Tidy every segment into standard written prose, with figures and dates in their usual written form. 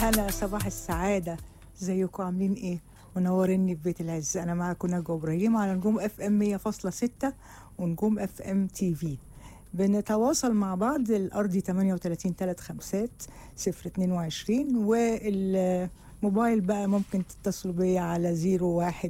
الهنا، صباح السعادة. ازيكم عاملين ايه؟ منوريني في بيت العز. انا معاكم نجوى ابراهيم على نجوم اف ام 100.6 ونجوم اف ام تي في. بنتواصل مع بعض الارضي 38 35 022، والموبايل بقى ممكن تتصلوا بيا على 01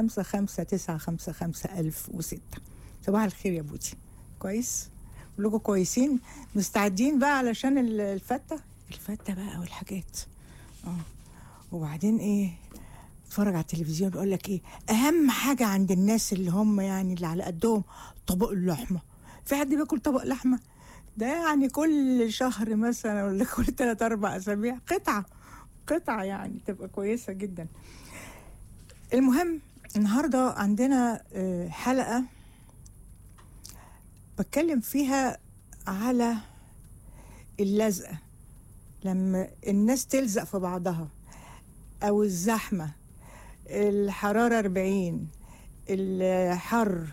55 1006. صباح الخير يا بوتي. كويس؟ كلكم كويسين؟ مستعدين بقى علشان الفتة بقى والحاجات. وبعدين ايه؟ اتفرج على التلفزيون بيقول لك ايه اهم حاجه عند الناس اللي هم يعني اللي على قدهم؟ طبق اللحمه. في حد بياكل طبق لحمه؟ ده يعني كل شهر مثلا ولا كل 3-4 اسابيع قطعه يعني تبقى كويسه جدا. المهم النهارده عندنا حلقه بتكلم فيها على اللزقه، لما الناس تلزق في بعضها، او الزحمه، الحرارة 40، الحر،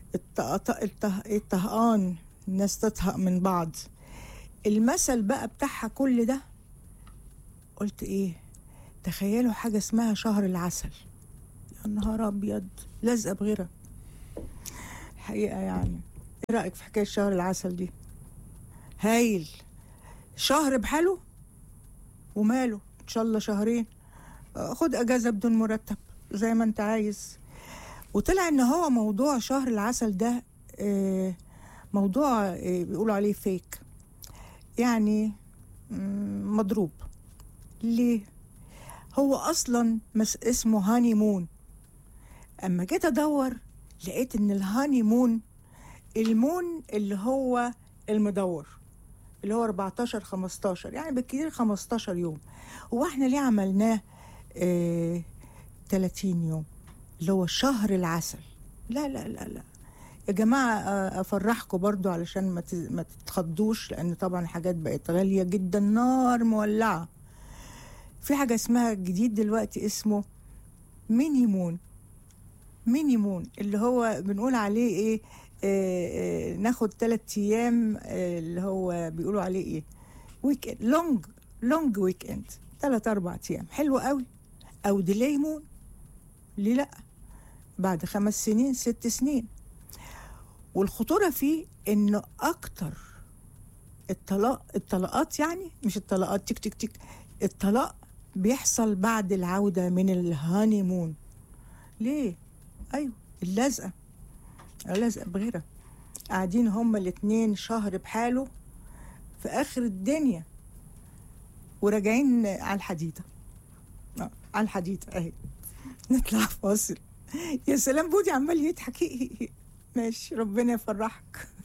الطهقان، الناس تطهق من بعض. المثل بقى بتاعها كل ده، قلت ايه؟ تخيلوا حاجة اسمها شهر العسل. يا نهار ابيض، لازقة بغيرها حقيقة. يعني ايه رأيك في حكاية شهر العسل دي؟ هايل. شهر بحاله وماله، ان شاء الله شهرين، خد اجازة بدون مرتب زي ما انت عايز. وطلع ان هو موضوع شهر العسل ده موضوع بيقولوا عليه فيك، يعني مضروب. ليه؟ هو اصلا اسمه هاني مون. اما جيت ادور لقيت ان الهاني مون، المون اللي هو المدور، اللي هو 14-15، يعني بالكثير 15 يوم. هو احنا ليه عملناه 30 يوم اللي هو شهر العسل؟ لا لا لا لا يا جماعة، أفرحكم برضو علشان ما تتخضوش، لأن طبعا حاجات بقت غالية جدا، نار مولعة. في حاجة اسمها جديد دلوقتي اسمه مينيمون اللي هو بنقول عليه إيه، ناخد 3 أيام، اللي هو بيقولوا عليه إيه، ويكند، لونج ويكند، 3-4 أيام، حلو قوي. أو ديلي مون، ليه لأ؟ بعد 5 سنين 6 سنين. والخطورة فيه انه اكتر الطلاقات، يعني مش الطلاقات تك تك تك، الطلاق بيحصل بعد العودة من الهاني مون. ليه؟ ايوه، اللزقة بغيرها. قاعدين هما الاتنين شهر بحاله في اخر الدنيا، وراجعين على الحديدة. على الحديدة اهي. نطلع فاصل. يا سلام، بودي عمال يضحك. ماشي، ربنا يفرحك.